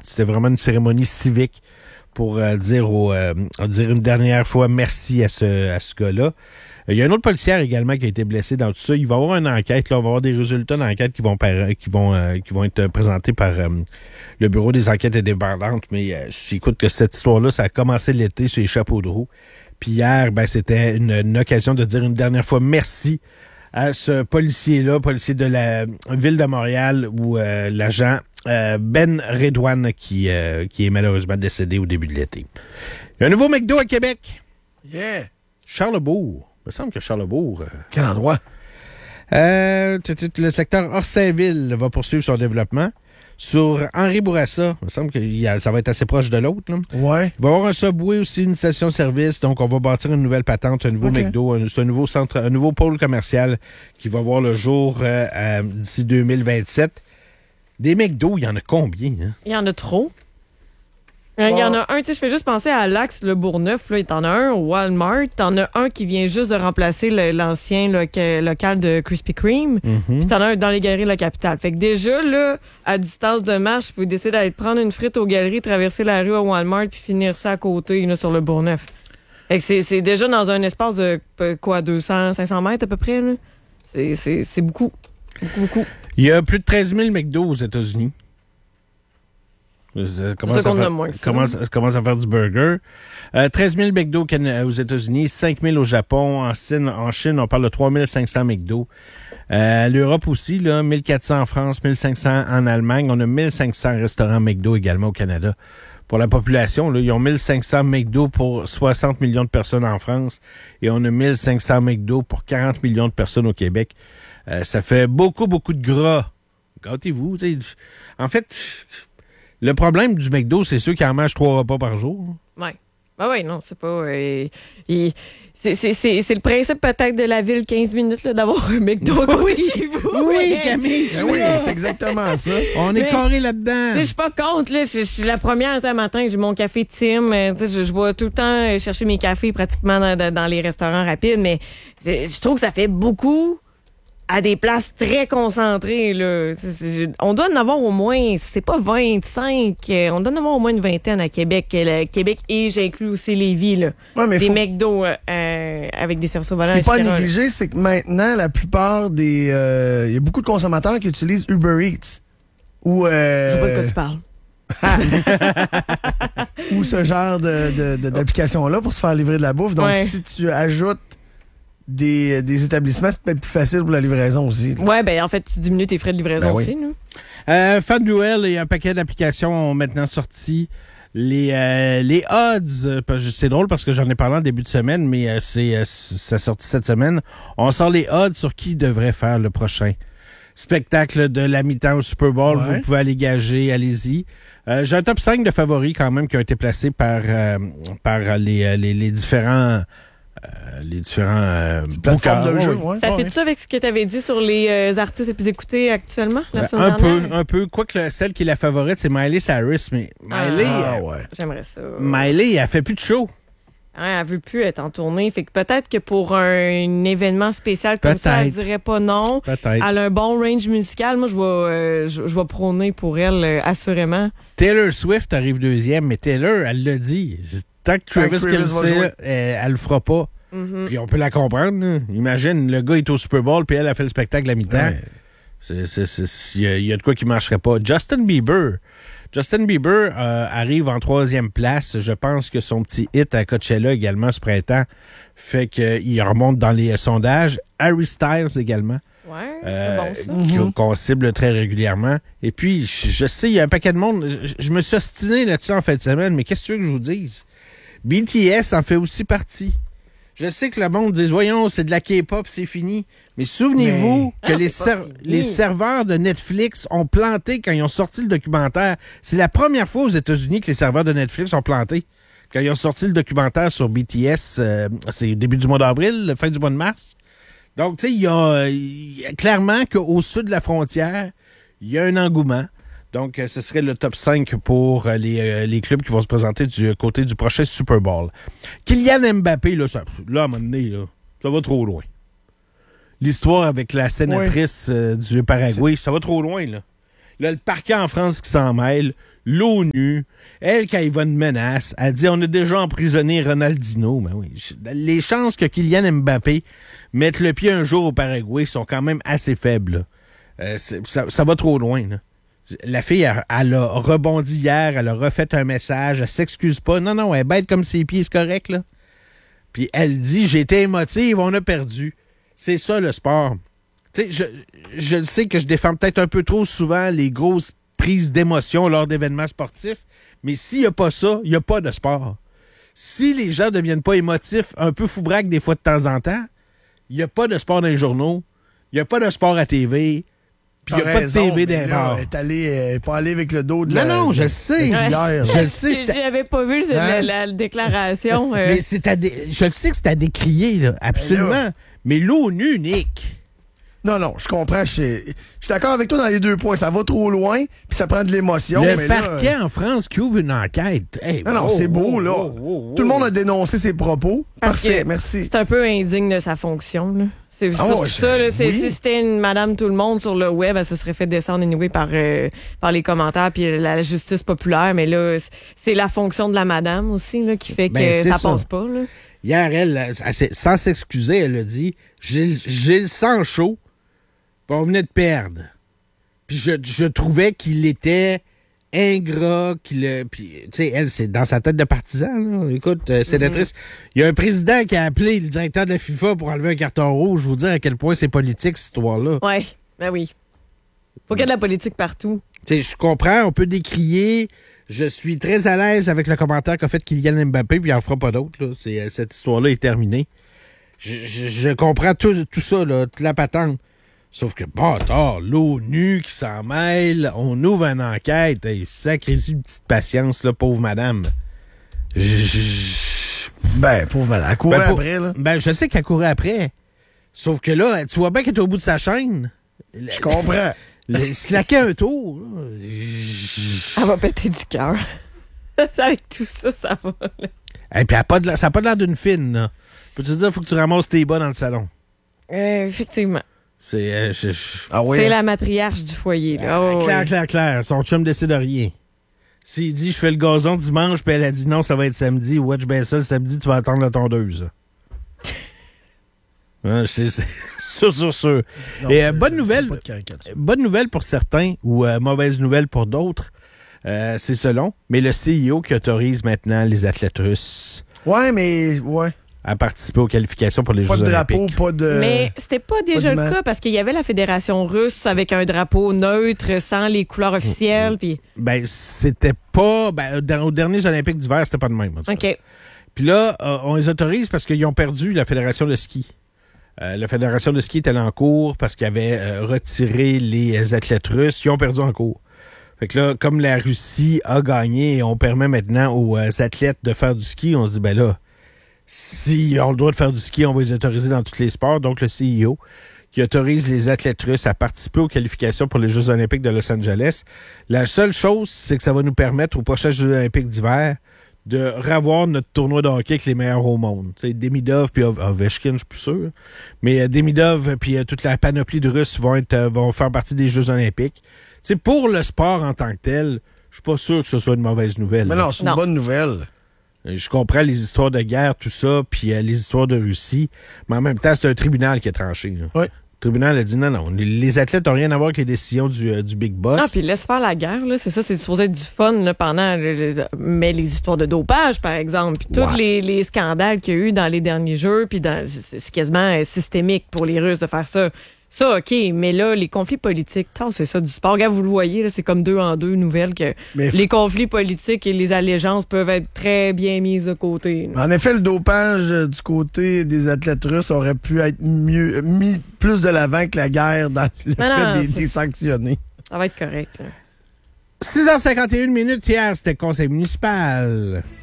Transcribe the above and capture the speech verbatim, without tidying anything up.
c'était vraiment une cérémonie civique pour euh, dire, au, euh, dire une dernière fois merci à ce, à ce gars-là. Il y a un autre policier également qui a été blessé dans tout ça. Il va y avoir une enquête. Là, on va avoir des résultats d'enquête qui vont par, qui vont euh, qui vont être présentés par euh, le Bureau des enquêtes indépendantes. Mais euh, écoute que cette histoire-là, ça a commencé l'été sur les chapeaux de roue. Puis hier, ben c'était une, une occasion de dire une dernière fois merci à ce policier-là, policier de la ville de Montréal, où euh, l'agent euh, Ben Redouane qui euh, qui est malheureusement décédé au début de l'été. Il y a un nouveau McDo à Québec. Yeah. Charlesbourg. Il me semble que Charlesbourg... Euh, Quel endroit? Euh, le secteur Orsainville va poursuivre son développement. Sur Henri Bourassa, il me semble que ça va être assez proche de l'autre. Là. Ouais. Il va y avoir un Subway aussi, une station-service. Donc, on va bâtir une nouvelle patente, un nouveau okay. McDo. Un, c'est un nouveau centre, un nouveau pôle commercial qui va voir le jour euh, euh, d'ici deux mille vingt-sept. Des McDo, il y en a combien? Hein? Il y en a trop. Il y en a un, tu sais, je fais juste penser à l'Axe, le Bourgneuf, là, t'en as un au Walmart, t'en as un qui vient juste de remplacer le, l'ancien loca, local de Krispy Kreme, mm-hmm. puis t'en as un dans les galeries de la capitale. Fait que déjà, là, à distance de marche, vous pouvez décider d'aller prendre une frite aux galeries, traverser la rue au Walmart, puis finir ça à côté, là, sur le Bourgneuf. Fait que c'est, c'est déjà dans un espace de, quoi, deux cents, cinq cents mètres à peu près, là. C'est, c'est, c'est beaucoup. Beaucoup, beaucoup. Il y a plus de treize mille McDo aux États-Unis. Ça commence, à faire, commence, commence à faire du burger. Euh, treize mille McDo aux États-Unis, cinq mille au Japon. En Chine, en Chine, on parle de trois mille cinq cents McDo. Euh, L'Europe aussi, là, mille quatre cents en France, mille cinq cents en Allemagne. On a mille cinq cents restaurants McDo également au Canada. Pour la population, là, ils ont mille cinq cents McDo pour soixante millions de personnes en France et on a mille cinq cents McDo pour quarante millions de personnes au Québec. Euh, ça fait beaucoup, beaucoup de gras. Gâtez-vous. T'sais. En fait... Le problème du McDo, c'est ceux qui en mangent trois repas par jour. Oui. Ben oui, non, c'est pas... Euh, il, c'est, c'est, c'est, c'est le principe peut-être de la ville quinze minutes là, d'avoir un McDo à côté oui, chez vous. Oui, Camille. Ben oui, c'est exactement ça. On est carré là-dedans. Je suis pas contre. Là, je, je suis la première, tu sais, matin, j'ai mon café Tim. Je, je vais tout le temps chercher mes cafés pratiquement dans, dans les restaurants rapides, mais je trouve que ça fait beaucoup... à des places très concentrées, là. C'est, c'est, on doit en avoir au moins, c'est pas vingt-cinq, on doit en avoir au moins une vingtaine à Québec. Le Québec et j'inclus aussi Lévis, là. Ouais, mais des faut... McDo euh, avec des services au volant. Ce qui n'est pas à négliger, c'est que maintenant, la plupart des... Il euh, y a beaucoup de consommateurs qui utilisent Uber Eats. Ou... Euh... Je sais pas de quoi tu parles. Ou ce genre de, de, de, d'application-là pour se faire livrer de la bouffe. Donc, ouais. si tu ajoutes Des, des établissements, c'est peut-être plus facile pour la livraison aussi. Là. Ouais, ben en fait, tu diminues tes frais de livraison ben aussi. Oui. Euh, FanDuel et un paquet d'applications ont maintenant sorti les euh, les odds. C'est drôle parce que j'en ai parlé en début de semaine, mais euh, c'est euh, ça sorti cette semaine. On sort les odds sur qui devrait faire le prochain spectacle de la mi-temps au Super Bowl. Ouais. Vous pouvez aller gager, allez-y. Euh, j'ai un top cinq de favoris quand même qui ont été placés par euh, par les, les, les différents... Euh, les différents euh, plateformes de jeu. Ouais. Ça fait-tu ça avec ce que tu avais dit sur les euh, artistes les plus écoutés actuellement la semaine un dernière? peu, un peu. Quoique le, celle qui est la favorite, c'est Miley Cyrus, mais Miley, ah, euh, ouais. j'aimerais ça. Miley, elle fait plus de show. Ouais, elle veut plus être en tournée. Fait que peut-être que pour un événement spécial comme peut-être. ça, elle dirait pas non. Peut-être. Elle a un bon range musical. Moi, je vais, euh, je, je vais prôner pour elle, euh, assurément. Taylor Swift arrive deuxième, mais Taylor, elle l'a dit. Tant que Travis Kelce, elle, elle le fera pas. Mm-hmm. Puis on peut la comprendre. Là. Imagine, le gars est au Super Bowl, puis elle a fait le spectacle à mi-temps. Ouais. C'est, c'est, c'est, il y, y a de quoi qui marcherait pas. Justin Bieber. Justin Bieber euh, arrive en troisième place. Je pense que son petit hit à Coachella également ce printemps fait qu'il remonte dans les sondages. Harry Styles également. Ouais, euh, c'est bon ça. Mm-hmm. Qu'on cible très régulièrement. Et puis, je, je sais, il y a un paquet de monde. Je, je me suis ostiné là-dessus en fin de semaine, mais qu'est-ce que tu veux que je vous dise? B T S en fait aussi partie. Je sais que le monde dit, voyons, c'est de la K-pop, c'est fini. Mais souvenez-vous mais... que ah, les, ser- les serveurs de Netflix ont planté quand ils ont sorti le documentaire. C'est la première fois aux États-Unis que les serveurs de Netflix ont planté. Quand ils ont sorti le documentaire sur B T S, euh, c'est début du mois d'avril, fin du mois de mars. Donc, tu sais, il y a, y a clairement qu'au sud de la frontière, il y a un engouement. Donc, ce serait le top cinq pour les, euh, les clubs qui vont se présenter du côté du prochain Super Bowl. Kylian Mbappé, là, ça, là à un moment donné, là, ça va trop loin. L'histoire avec la sénatrice oui. euh, du Paraguay, ça va trop loin, là. Là, le parquet en France qui s'en mêle, l'ONU, elle, quand il va une menace, elle dit, on a déjà emprisonné Ronaldinho. Ben oui, les chances que Kylian Mbappé mette le pied un jour au Paraguay sont quand même assez faibles. Euh, ça, ça va trop loin, là. La fille, elle, elle a rebondi hier, elle a refait un message, elle s'excuse pas. Non, non, elle est bête comme ses pieds, c'est correct, là. Puis elle dit, j'ai été émotive, on a perdu. C'est ça, le sport. Tu sais, je, je le sais que je défends peut-être un peu trop souvent les grosses prises d'émotion lors d'événements sportifs, mais s'il n'y a pas ça, il n'y a pas de sport. Si les gens ne deviennent pas émotifs, un peu foubraques des fois de temps en temps, il n'y a pas de sport dans les journaux, il n'y a pas de sport à T V, puis il n'y a pas de T V dans les bars. Elle est allée, elle est pas allée avec le dos de non, la... Non, non, je le sais. Hier, je le sais. J'avais pas vu hein? la, la, la déclaration. Euh... Mais c'est à dé... Je le sais que c'est à décrier, là, absolument. Là. Mais l'ONU, Nick... Non, non, je comprends. Je suis, je suis d'accord avec toi dans les deux points. Ça va trop loin, puis ça prend de l'émotion. Le mais parquet là, en France qui ouvre une enquête. Hey, non, non, oh, c'est beau, oh, là. Oh, oh, oh, Tout le monde a dénoncé ses propos. Parce Parfait, merci. C'est un peu indigne de sa fonction, là. C'est ah surtout ouais, ça, là, c'est, oui. si c'était une madame tout le monde sur le web, elle se serait fait descendre anyway par, euh, par les commentaires puis la justice populaire. Mais là, c'est la fonction de la madame aussi là, qui fait que ben, ça, ça passe pas. Là. Hier, elle, elle, sans s'excuser, elle a dit « J'ai j'ai le sang chaud. » Puis on venait de perdre. Puis je, je trouvais qu'il était ingrat, qu'il a... Puis, tu sais, elle, c'est dans sa tête de partisan, là. Écoute, euh, sénatrice, il mm-hmm. y a un président qui a appelé le directeur de la FIFA pour enlever un carton rouge. Je vous dire à quel point c'est politique, cette histoire-là. Oui, ben oui. Faut qu'il y ait de la politique partout. Tu sais, je comprends, on peut décrier. Je suis très à l'aise avec le commentaire qu'a fait Kylian Mbappé, puis il n'en fera pas d'autres, là. C'est, cette histoire-là est terminée. Je, je, je comprends tout, tout ça, là, toute la patente. Sauf que, bâtard, l'ONU qui s'en mêle, on ouvre une enquête. Hey, sacré-y, une petite patience, là, pauvre madame. Je... Ben, pauvre madame. Elle courait ben, pour... après, là. Ben, je sais qu'elle courait après. Sauf que là, tu vois bien qu'elle est au bout de sa chaîne. Je comprends. Il se laquait un tour. Là. Elle va péter du cœur. Avec tout ça, ça va. Et puis, elle a pas de la... ça n'a pas l'air d'une fine, là. Peux-tu te dire, il faut que tu ramasses tes bas dans le salon? Euh, effectivement. C'est, euh, je, je... Ah oui, c'est hein? La matriarche du foyer. Là. Ah, oh, clair, oui. clair, clair. Son chum décide de rien. S'il dit, je fais le gazon dimanche, puis elle a dit non, ça va être samedi. Watch bien ça, le samedi, tu vas attendre la tondeuse. hein, c'est, c'est sûr, sûr, sûr. Non, Et euh, bonne nouvelle, bonne nouvelle pour certains ou euh, mauvaise nouvelle pour d'autres. Euh, c'est selon. Mais le C I O qui autorise maintenant les athlètes russes. Ouais, mais ouais. à participer aux qualifications pour les pas Jeux de drapeau, olympiques. Pas de Mais c'était pas déjà pas le cas parce qu'il y avait la fédération russe avec un drapeau neutre sans les couleurs officielles. Puis ben c'était pas ben, dans, aux derniers Olympiques d'hiver, c'était pas de même. OK. Puis là, euh, on les autorise parce qu'ils ont perdu la fédération de ski. Euh, la fédération de ski était en cours parce qu'ils avaient euh, retiré les athlètes russes. Ils ont perdu en cours. Fait que là, comme la Russie a gagné et on permet maintenant aux euh, athlètes de faire du ski, on se dit, ben là, s'ils ont le droit de faire du ski, on va les autoriser dans tous les sports. Donc, le C I O qui autorise les athlètes russes à participer aux qualifications pour les Jeux olympiques de Los Angeles. La seule chose, c'est que ça va nous permettre aux prochains Jeux olympiques d'hiver de revoir notre tournoi de hockey avec les meilleurs au monde. Tu sais, Demidov puis Ovechkin, je suis plus sûr. Mais Demidov puis euh, toute la panoplie de Russes vont être euh, vont faire partie des Jeux olympiques. Tu sais, pour le sport en tant que tel, je suis pas sûr que ce soit une mauvaise nouvelle. Mais non, c'est une non. bonne nouvelle. Je comprends les histoires de guerre, tout ça, puis euh, les histoires de Russie, mais en même temps, c'est un tribunal qui a tranché. Là. Oui. Le tribunal a dit non, non, les athlètes n'ont rien à voir avec les décisions du, euh, du Big Boss. Ah, puis laisse faire la guerre, là. C'est ça, c'est supposé être du fun là, pendant. Mais les histoires de dopage, par exemple, puis tous ouais. les, les scandales qu'il y a eu dans les derniers jeux, puis dans, c'est, c'est quasiment systémique pour les Russes de faire ça. Ça, OK, mais là, les conflits politiques, c'est ça du sport. Regarde, vous le voyez, là, c'est comme deux en deux nouvelles que mais les conflits politiques et les allégeances peuvent être très bien mises de côté. Là. En effet, le dopage euh, du côté des athlètes russes aurait pu être mieux mis plus de l'avant que la guerre dans le non, fait non, des, des sanctionnés. Ça va être correct. Là. six heures cinquante et une minutes hier, c'était le conseil municipal.